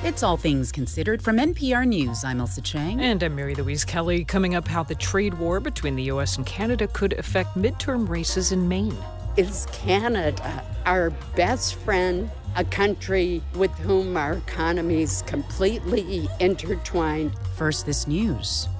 It's All Things Considered from NPR News. I'm Elsa Chang. And I'm Mary Louise Kelly. Coming up, how the trade war between the U.S. and Canada could affect midterm races in Maine. Is Canada our best friend, a country with whom our economies completely intertwined? First, this news.